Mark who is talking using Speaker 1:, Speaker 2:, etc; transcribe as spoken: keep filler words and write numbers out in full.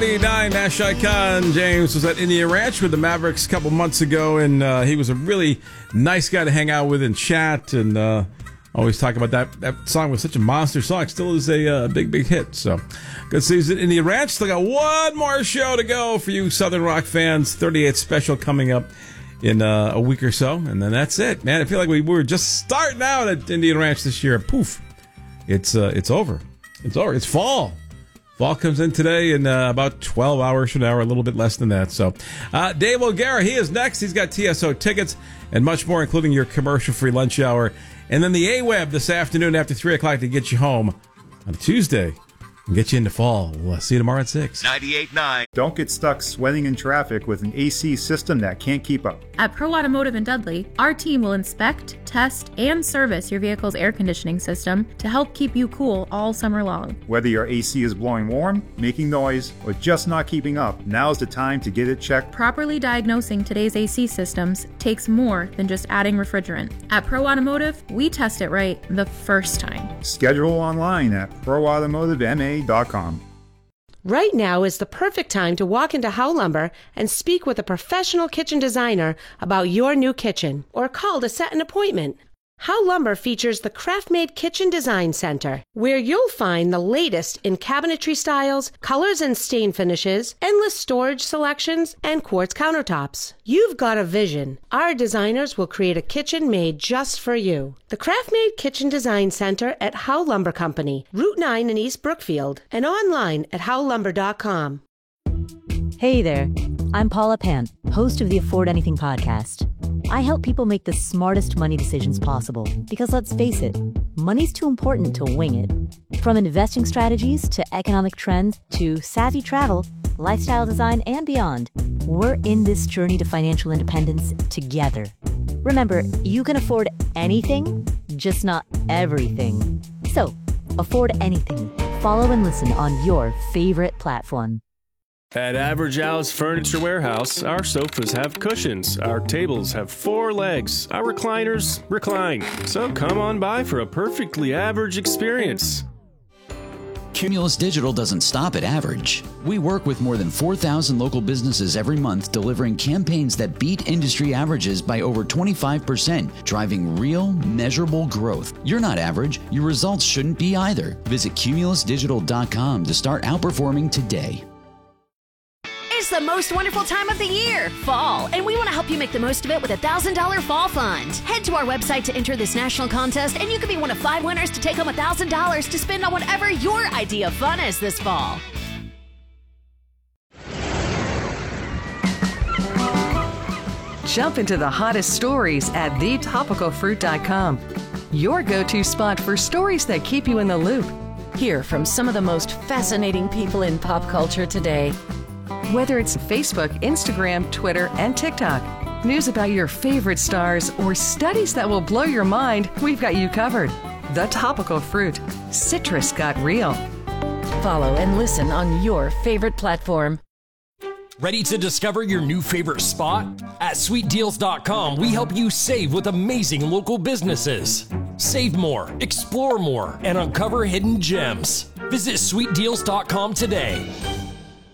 Speaker 1: eighty-nine Nash icon James was at Indian Ranch with the Mavericks a couple months ago, and uh, he was a really nice guy to hang out with and chat, and uh, always talk about that. That song was such a monster song. Still is a uh, big, big hit. So good season at Indian Ranch. Still got one more show to go for you Southern Rock fans. thirty-eighth special coming up in uh, a week or so, and then that's it, man. I feel like we were just starting out at Indian Ranch this year. Poof, it's uh, it's over. It's over. It's fall. Fall comes in today in uh, about twelve hours from now, or a little bit less than that. So, uh, Dave O'Gara, he is next. He's got T S O tickets and much more, including your commercial-free lunch hour. And then the A-Web this afternoon after three o'clock to get you home on a Tuesday and get you into fall. We'll see you tomorrow at six.
Speaker 2: ninety-eight point nine.
Speaker 3: Don't get stuck sweating in traffic with an A C system that can't keep up.
Speaker 4: At Pro Automotive in Dudley, our team will inspect, test, and service your vehicle's air conditioning system to help keep you cool all summer long.
Speaker 3: Whether your A C is blowing warm, making noise, or just not keeping up, now's the time to get it checked.
Speaker 4: Properly diagnosing today's A C systems takes more than just adding refrigerant. At Pro Automotive, we test it right the first time.
Speaker 3: Schedule online at pro automotive m a dot com.
Speaker 5: Right now is the perfect time to walk into Howe Lumber and speak with a professional kitchen designer about your new kitchen, or call to set an appointment. Howe Lumber features the Craft-Made Kitchen Design Center, where you'll find the latest in cabinetry styles, colors and stain finishes, endless storage selections, and quartz countertops. You've got a vision. Our designers will create a kitchen made just for you. The Craft-Made Kitchen Design Center at Howe Lumber Company, Route nine in East Brookfield, and online at howe lumber dot com.
Speaker 6: Hey there, I'm Paula Pant, host of the Afford Anything podcast. I help people make the smartest money decisions possible because, let's face it, money's too important to wing it. From investing strategies to economic trends to savvy travel, lifestyle design, and beyond, we're in this journey to financial independence together. Remember, you can afford anything, just not everything. So, afford anything. Follow and listen on your favorite platform.
Speaker 7: At Average Al's Furniture Warehouse, our sofas have cushions, our tables have four legs, our recliners recline. So come on by for a perfectly average experience.
Speaker 8: Cumulus Digital doesn't stop at average. We work with more than four thousand local businesses every month, delivering campaigns that beat industry averages by over twenty-five percent, driving real, measurable growth. You're not average. Your results shouldn't be either. Visit cumulus digital dot com to start outperforming today.
Speaker 9: It's the most wonderful time of the year, fall, and we want to help you make the most of it with a one thousand dollars Fall Fund. Head to our website to enter this national contest, and you could be one of five winners to take home one thousand dollars to spend on whatever your idea of fun is this fall.
Speaker 10: Jump into the hottest stories at the topical fruit dot com, your go-to spot for stories that keep you in the loop.
Speaker 11: Hear from some of the most fascinating people in pop culture today.
Speaker 10: Whether it's Facebook, Instagram, Twitter, and TikTok, news about your favorite stars, or studies that will blow your mind, we've got you covered. The Topical Fruit. Citrus got real.
Speaker 11: Follow and listen on your favorite platform.
Speaker 12: Ready to discover your new favorite spot? At sweet deals dot com, we help you save with amazing local businesses. Save more, explore more, and uncover hidden gems. Visit sweet deals dot com today.